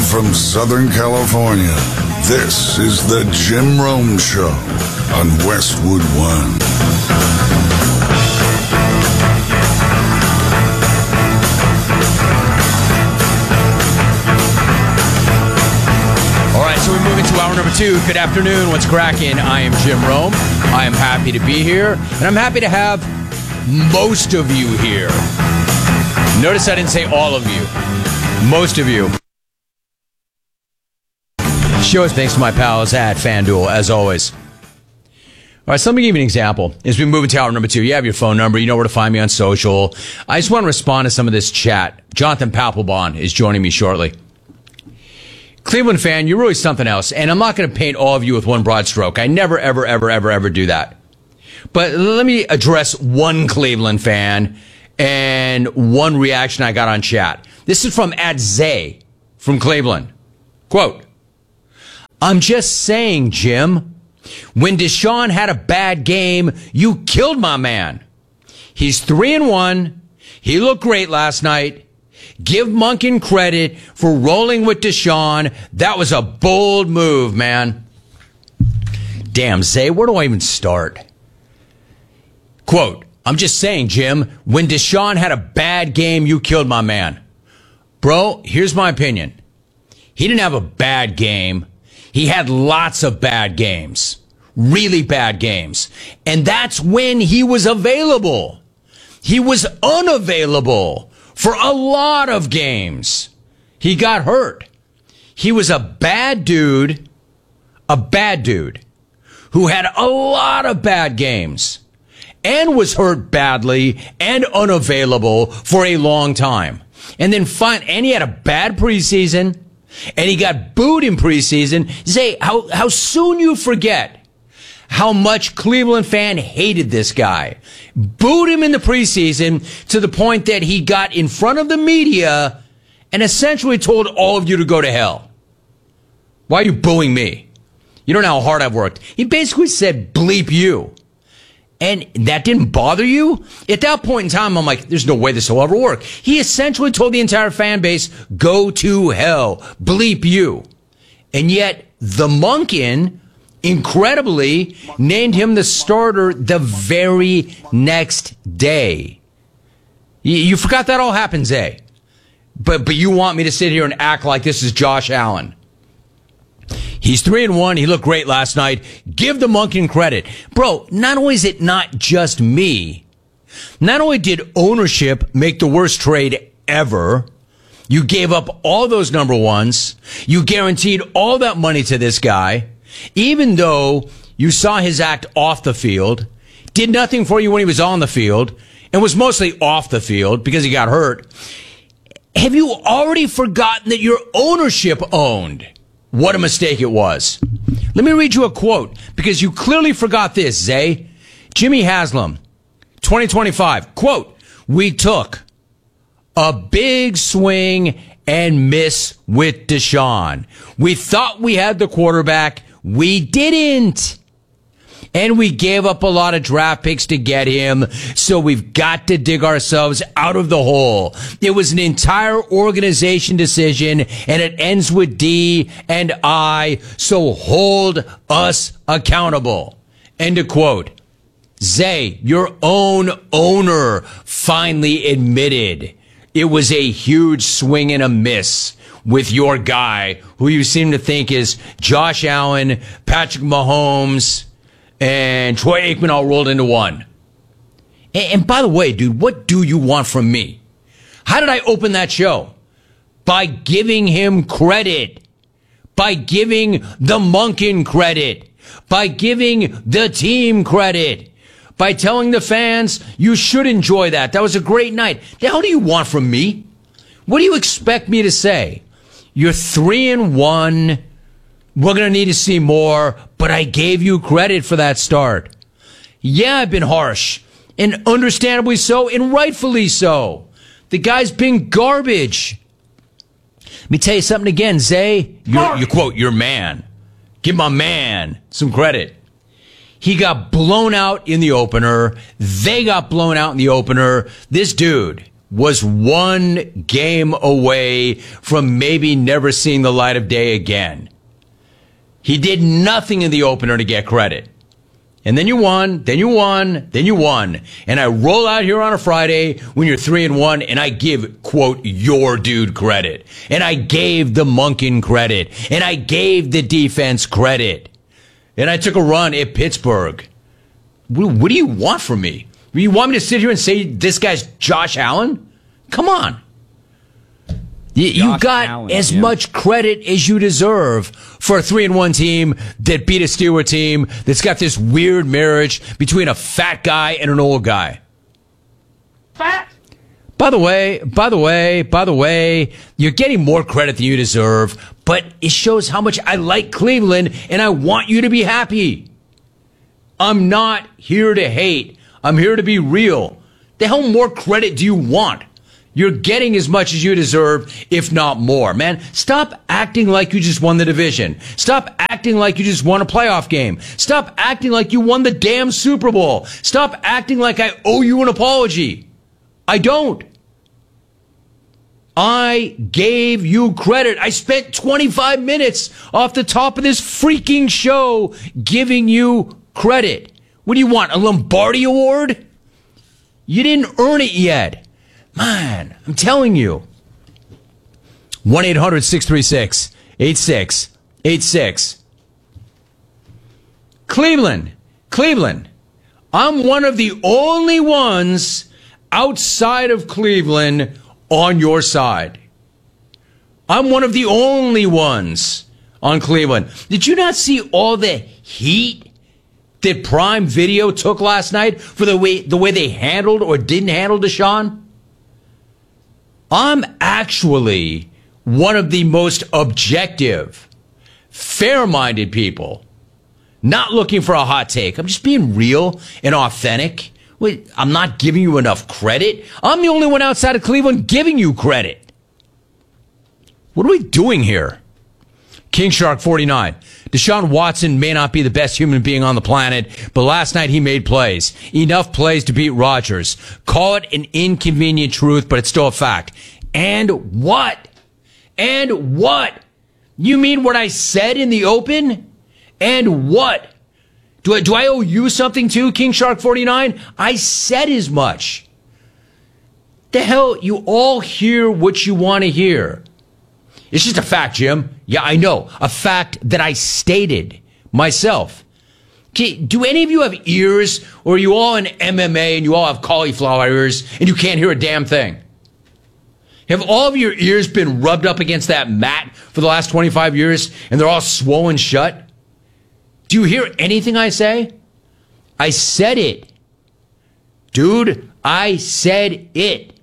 Live from Southern California, this is the Jim Rome Show on Westwood One. All right, so we move into hour number 2. Good afternoon. What's cracking? I am Jim Rome. I am happy to be here, and I'm happy to have most of you here. Notice I didn't say all of you. Most of you. Show is thanks to my pals at FanDuel, as always. All right, so let me give you an example. As we move into hour number 2, you have your phone number. You know where to find me on social. I just want to respond to some of this chat. Jonathan Papelbon is joining me shortly. Cleveland fan, you're really something else. And I'm not going to paint all of you with one broad stroke. I never, ever do that. But let me address one Cleveland fan and one reaction I got on chat. This is from @Zay from Cleveland. Quote, I'm just saying, Jim, when Deshaun had a bad game, you killed my man. He's 3-1. He looked great last night. Give Monken credit for rolling with Deshaun. That was a bold move, man. Damn, Zay, where do I even start? Quote, I'm just saying, Jim, when Deshaun had a bad game, you killed my man. Bro, here's my opinion. He didn't have a bad game. He had lots of bad games. Really bad games. And that's when he was available. He was unavailable for a lot of games. He got hurt. He was a bad dude who had a lot of bad games and was hurt badly and unavailable for a long time. And then and he had a bad preseason, and he got booed in preseason. Say, how soon you forget how much Cleveland fan hated this guy. Booed him in the preseason to the point that he got in front of the media and essentially told all of you to go to hell. Why are you booing me? You don't know how hard I've worked. He basically said, bleep you. And that didn't bother you? At that point in time, I'm like, there's no way this will ever work. He essentially told the entire fan base, go to hell, bleep you. And yet, the Monken, incredibly, named him the starter the very next day. You forgot that all happened, Zay. But you want me to sit here and act like this is Josh Allen. He's 3-1. He looked great last night. Give the Monken credit. Bro, not only is it not just me, not only did ownership make the worst trade ever, you gave up all those number ones, you guaranteed all that money to this guy, even though you saw his act off the field, did nothing for you when he was on the field, and was mostly off the field because he got hurt. Have you already forgotten that your ownership owned? What a mistake it was. Let me read you a quote, because you clearly forgot this, Zay. Jimmy Haslam, 2025, quote, we took a big swing and miss with Deshaun. We thought we had the quarterback. We didn't. And we gave up a lot of draft picks to get him, so we've got to dig ourselves out of the hole. It was an entire organization decision, and it ends with D and I, so hold us accountable. End of quote. Zay, your own owner finally admitted it was a huge swing and a miss with your guy, who you seem to think is Josh Allen, Patrick Mahomes, and Troy Aikman all rolled into one. And by the way, dude, what do you want from me? How did I open that show? By giving him credit. By giving the Monken credit. By giving the team credit. By telling the fans, you should enjoy that. That was a great night. The hell do you want from me? What do you expect me to say? You're 3-1. We're going to need to see more, but I gave you credit for that start. Yeah, I've been harsh, and understandably so, and rightfully so. The guy's been garbage. Let me tell you something again, Zay. You quote, your man. Give my man some credit. He got blown out in the opener. They got blown out in the opener. This dude, was one game away from maybe never seeing the light of day again. He did nothing in the opener to get credit. And then you won, then you won, then you won. And I roll out here on a Friday when you're 3-1 and I give, quote, your dude credit. And I gave the Monken credit. And I gave the defense credit. And I took a run at Pittsburgh. What do you want from me? You want me to sit here and say this guy's Josh Allen? Come on. You got Allen, as much credit as you deserve for a 3-1 team that beat a Steelers team that's got this weird marriage between a fat guy and an old guy. Fat? By the way, you're getting more credit than you deserve, but it shows how much I like Cleveland and I want you to be happy. I'm not here to hate. I'm here to be real. The hell more credit do you want? You're getting as much as you deserve, if not more. Man, stop acting like you just won the division. Stop acting like you just won a playoff game. Stop acting like you won the damn Super Bowl. Stop acting like I owe you an apology. I don't. I gave you credit. I spent 25 minutes off the top of this freaking show giving you credit. What do you want, a Lombardi Award? You didn't earn it yet. Man, I'm telling you. 1-800-636-8686. Cleveland. I'm one of the only ones outside of Cleveland on your side. I'm one of the only ones on Cleveland. Did you not see all the heat that Prime Video took last night for the way they handled or didn't handle Deshaun? I'm actually one of the most objective, fair-minded people. Not looking for a hot take. I'm just being real and authentic. Wait, I'm not giving you enough credit. I'm the only one outside of Cleveland giving you credit. What are we doing here? King Shark 49. Deshaun Watson may not be the best human being on the planet, but last night he made plays. Enough plays to beat Rodgers. Call it an inconvenient truth, but it's still a fact. And what? And what? You mean what I said in the open? And what? Do I owe you something too, King Shark 49? I said as much. The hell, you all hear what you want to hear. It's just a fact, Jim. Yeah, I know. A fact that I stated myself. Do any of you have ears, or are you all in MMA and you all have cauliflower ears and you can't hear a damn thing? Have all of your ears been rubbed up against that mat for the last 25 years and they're all swollen shut? Do you hear anything I say? I said it. Dude, I said it.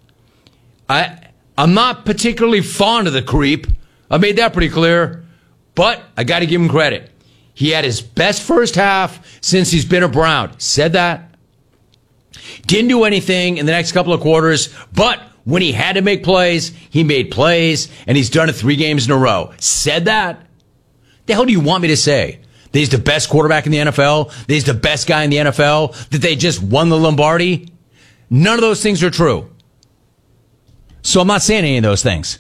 I'm not particularly fond of the creep. I made that pretty clear. But I got to give him credit. He had his best first half since he's been a Brown. Said that. Didn't do anything in the next couple of quarters. But when he had to make plays, he made plays. And he's done it 3 games in a row. Said that. The hell do you want me to say? That he's the best quarterback in the NFL? That he's the best guy in the NFL? That they just won the Lombardi? None of those things are true. So I'm not saying any of those things.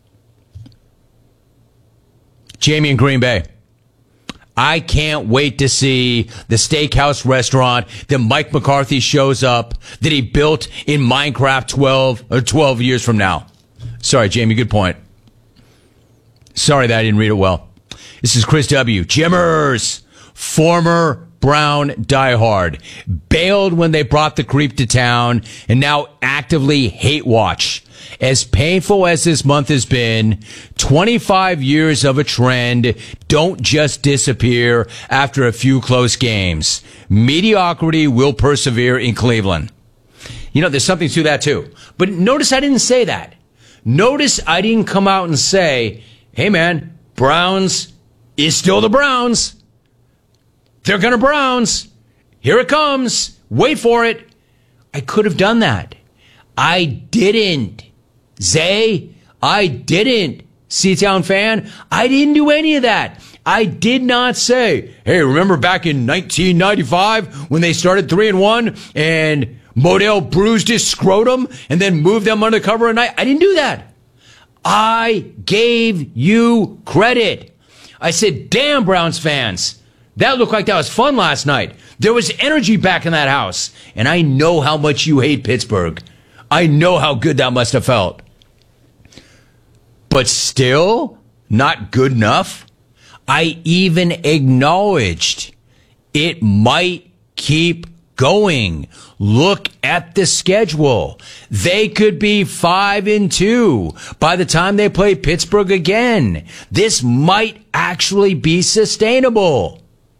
Jamie in Green Bay. I can't wait to see the steakhouse restaurant that Mike McCarthy shows up that he built in Minecraft 12 years from now. Sorry, Jamie, good point. Sorry that I didn't read it well. This is Chris W. Jimmers, former Brown diehard, bailed when they brought the creep to town and now actively hate watch. As painful as this month has been, 25 years of a trend don't just disappear after a few close games. Mediocrity will persevere in Cleveland. You know, there's something to that too. But notice I didn't say that. Notice I didn't come out and say, hey man, Browns is still the Browns. They're gonna Browns. Here it comes. Wait for it. I could have done that. I didn't. Zay, I didn't. C-Town fan, I didn't do any of that. I did not say, hey, remember back in 1995 when they started 3-1 and Modell bruised his scrotum and then moved them under cover of night. I didn't do that. I gave you credit. I said, damn, Browns fans, that looked like that was fun last night. There was energy back in that house. And I know how much you hate Pittsburgh. I know how good that must have felt. But still not good enough. I even acknowledged it might keep going. Look at the schedule. They could be 5-2 by the time they play Pittsburgh again. This might actually be sustainable.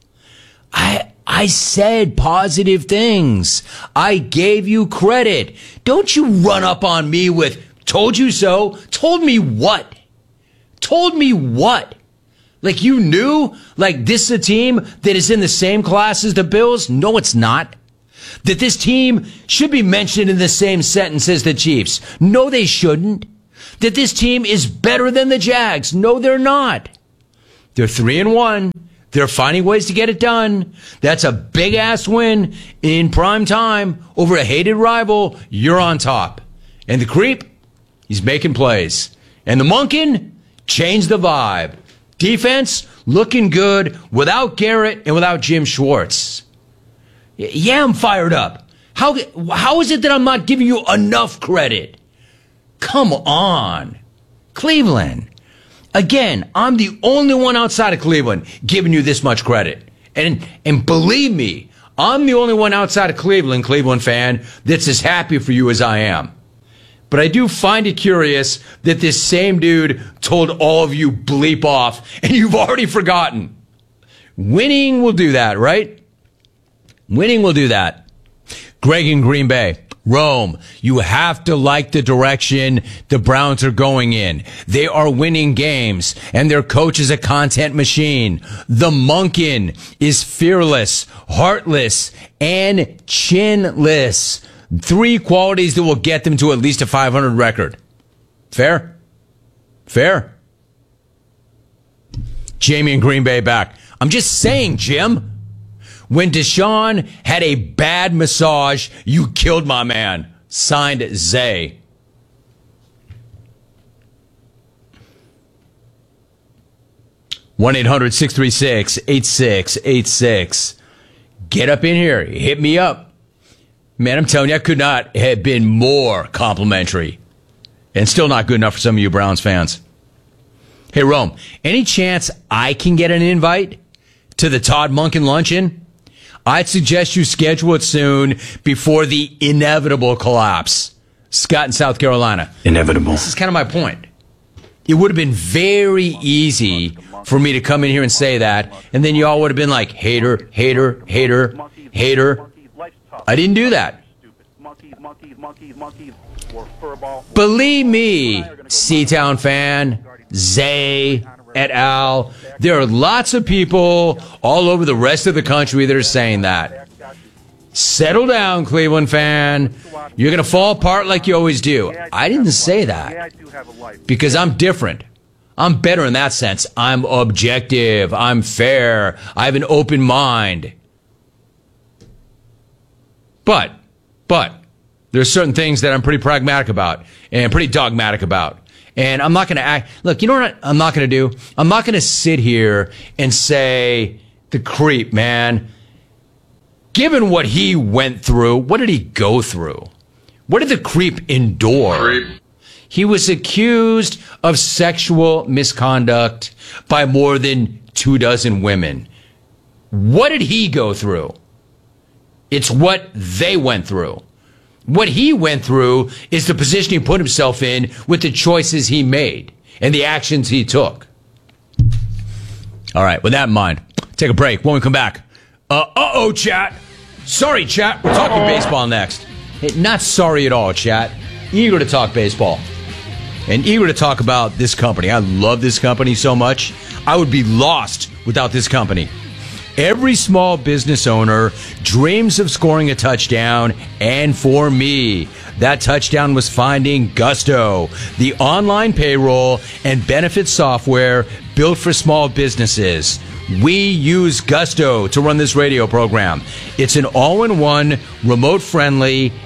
I said positive things. I gave you credit. Don't you run up on me with told you so. Told me what? Told me what? Like you knew? Like this is a team that is in the same class as the Bills? No, it's not. That this team should be mentioned in the same sentence as the Chiefs? No, they shouldn't. That this team is better than the Jags? No, they're not. They're 3-1. They're finding ways to get it done. That's a big-ass win in prime time over a hated rival. You're on top. And the creep, he's making plays. And the Monken changed the vibe. Defense looking good without Garrett and without Jim Schwartz. Yeah, I'm fired up. How is it that I'm not giving you enough credit? Come on. Cleveland. Again, I'm the only one outside of Cleveland giving you this much credit. And believe me, I'm the only one outside of Cleveland, Cleveland fan, that's as happy for you as I am. But I do find it curious that this same dude told all of you bleep off, and you've already forgotten. Winning will do that, right? Winning will do that. Greg in Green Bay. Rome, you have to like the direction the Browns are going in. They are winning games, and their coach is a content machine. The Monken is fearless, heartless, and chinless. 3 qualities that will get them to at least a 500 record. Fair? Fair? Jamie in Green Bay back. I'm just saying, Jim. When Deshaun had a bad massage, you killed my man. Signed, Zay. One 800-636-8686. Get up in here. Hit me up. Man, I'm telling you, I could not have been more complimentary. And still not good enough for some of you Browns fans. Hey, Rome, any chance I can get an invite to the Todd Monken luncheon? I'd suggest you schedule it soon before the inevitable collapse. Scott in South Carolina. Inevitable. This is kind of my point. It would have been very easy for me to come in here and say that, and then you all would have been like, hater, hater, hater, hater. I didn't do that. Believe me, Seatown fan, Zay, et al., there are lots of people all over the rest of the country that are saying that. Settle down, Cleveland fan. You're going to fall apart like you always do. I didn't say that because I'm different. I'm better in that sense. I'm objective. I'm fair. I have an open mind. But there's certain things that I'm pretty pragmatic about and pretty dogmatic about. And I'm not going to act. Look, you know what I'm not going to do? I'm not going to sit here and say, the creep, man. Given what he went through, what did he go through? What did the creep endure? Creep. He was accused of sexual misconduct by more than 24 women. What did he go through? It's what they went through. What he went through is the position he put himself in with the choices he made and the actions he took. All right, with that in mind, take a break. When we come back, chat. Sorry, chat. We're talking baseball next. Hey, not sorry at all, chat. Eager to talk baseball. And eager to talk about this company. I love this company so much. I would be lost without this company. Every small business owner dreams of scoring a touchdown, and for me, that touchdown was finding Gusto, the online payroll and benefits software built for small businesses. We use Gusto to run this radio program. It's an all-in-one, remote-friendly,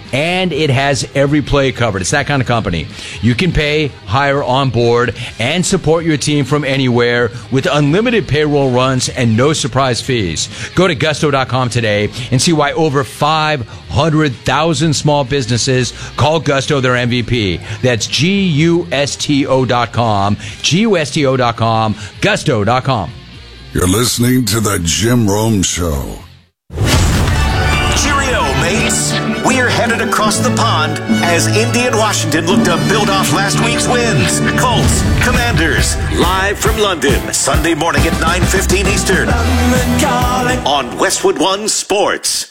and it has every play covered. It's that kind of company. You can pay, hire on board, and support your team from anywhere with unlimited payroll runs and no surprise fees. Go to Gusto.com today and see why over 500,000 small businesses call Gusto their MVP. That's Gusto.com, Gusto.com, Gusto.com. You're listening to The Jim Rome Show. Cheerio, mates. We're headed across the pond as Indy and Washington look to build off last week's wins. Colts, Commanders, live from London, Sunday morning at 9:15 Eastern on Westwood One Sports.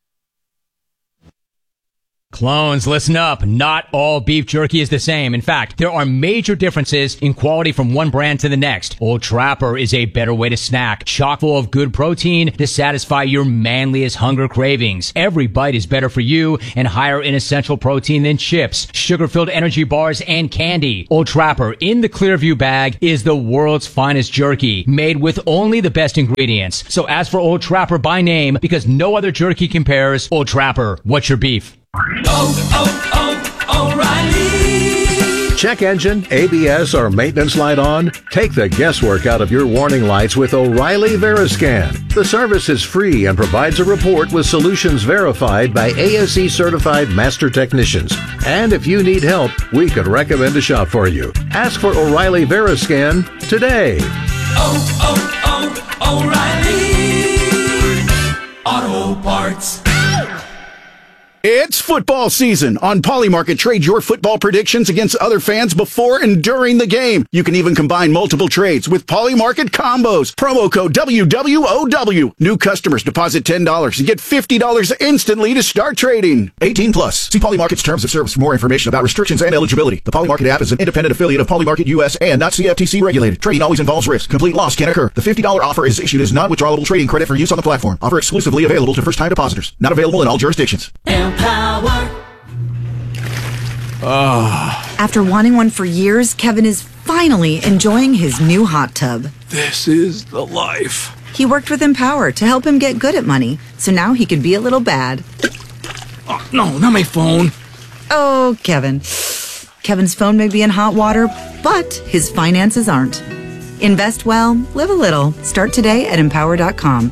Clones, listen up. Not all beef jerky is the same. In fact, there are major differences in quality from one brand to the next. Old Trapper is a better way to snack, chock full of good protein to satisfy your manliest hunger cravings. Every bite is better for you and higher in essential protein than chips, sugar-filled energy bars, and candy. Old Trapper in the Clearview bag is the world's finest jerky, made with only the best ingredients. So ask for Old Trapper by name because no other jerky compares. Old Trapper, what's your beef? O'Reilly. Check engine, ABS, or maintenance light on? Take the guesswork out of your warning lights with O'Reilly Veriscan. The service is free and provides a report with solutions verified by ASE certified master technicians. And if you need help, we could recommend a shop for you. Ask for O'Reilly Veriscan today. O'Reilly Auto Parts. It's football season. On Polymarket, trade your football predictions against other fans before and during the game. You can even combine multiple trades with Polymarket combos. Promo code WWOW. New customers deposit $10 and get $50 instantly to start trading. 18 plus. See Polymarket's terms of service for more information about restrictions and eligibility. The Polymarket app is an independent affiliate of Polymarket US and not CFTC regulated. Trading always involves risk. Complete loss can occur. The $50 offer is issued as non-withdrawable trading credit for use on the platform. Offer exclusively available to first-time depositors. Not available in all jurisdictions. After wanting one for years, Kevin is finally enjoying his new hot tub. This is the life. He worked with Empower to help him get good at money, so now he can be a little bad. Oh, no, not my phone. Oh, Kevin. Kevin's phone may be in hot water, but his finances aren't. Invest well, live a little. Start today at Empower.com.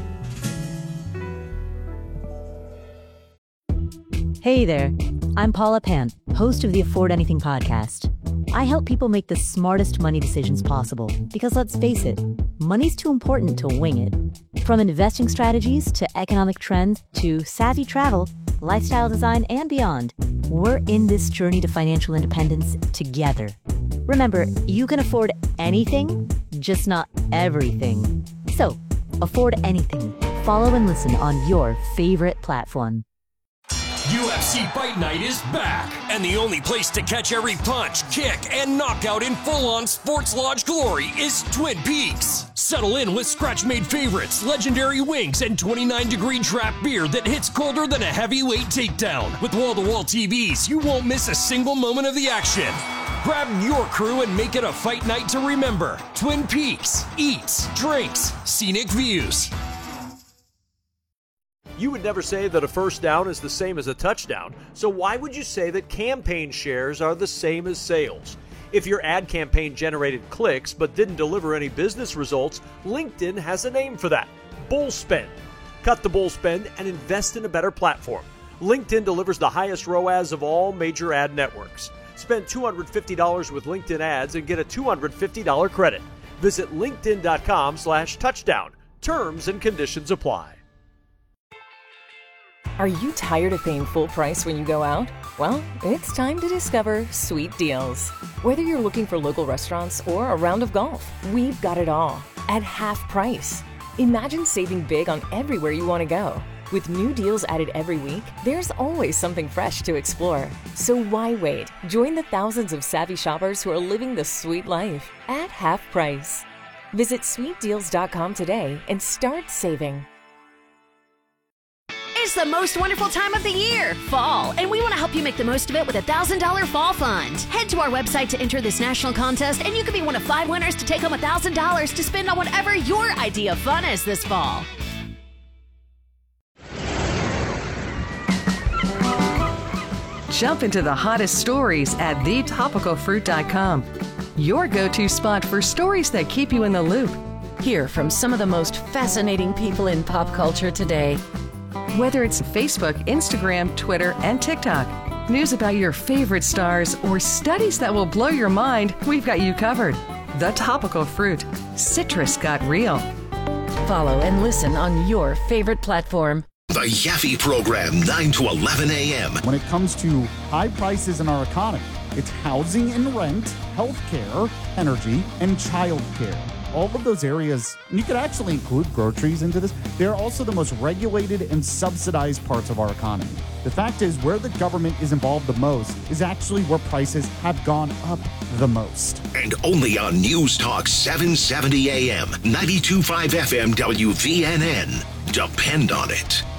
Hey there, I'm Paula Pant, host of the Afford Anything podcast. I help people make the smartest money decisions possible because let's face it, money's too important to wing it. From investing strategies to economic trends to savvy travel, lifestyle design, and beyond, we're in this journey to financial independence together. Remember, you can afford anything, just not everything. So, afford anything. Follow and listen on your favorite platform. UFC Fight Night is back, and the only place to catch every punch, kick, and knockout in full-on Sports Lodge glory is Twin Peaks. Settle in with scratch-made favorites, legendary wings, and 29-degree draft beer that hits colder than a heavyweight takedown. With wall-to-wall TVs, you won't miss a single moment of the action. Grab your crew and make it a fight night to remember. Twin Peaks. Eats, drinks, scenic views. You would never say that a first down is the same as a touchdown, so why would you say that campaign shares are the same as sales? If your ad campaign generated clicks but didn't deliver any business results, LinkedIn has a name for that: bull spend. Cut the bull spend and invest in a better platform. LinkedIn delivers the highest ROAS of all major ad networks. Spend $250 with LinkedIn ads and get a $250 credit. Visit linkedin.com/touchdown. Terms and conditions apply. Are you tired of paying full price when you go out? Well, it's time to discover Sweet Deals. Whether you're looking for local restaurants or a round of golf, we've got it all at half price. Imagine saving big on everywhere you want to go. With new deals added every week, there's always something fresh to explore. So why wait? Join the thousands of savvy shoppers who are living the sweet life at half price. Visit sweetdeals.com today and start saving. It's the most wonderful time of the year, fall, and we want to help you make the most of it with a $1,000 fall fund. Head to our website to enter this national contest, and you could be one of 5 winners to take home $1,000 to spend on whatever your idea of fun is this fall. Jump into the hottest stories at thetopicalfruit.com. Your go-to spot for stories that keep you in the loop. Hear from some of the most fascinating people in pop culture today. Whether it's Facebook, Instagram, Twitter, and TikTok, news about your favorite stars, or studies that will blow your mind, we've got you covered. The Topical Fruit. Citrus got real. Follow and listen on your favorite platform. The Yaffe Program, 9 to 11 a.m. When it comes to high prices in our economy, it's housing and rent, healthcare, energy, and childcare. All of those areas, and you could actually include groceries into this, they're also the most regulated and subsidized parts of our economy. The fact is, where the government is involved the most is actually where prices have gone up the most. And only on News Talk 770 AM, 92.5 FM WVNN. Depend on it.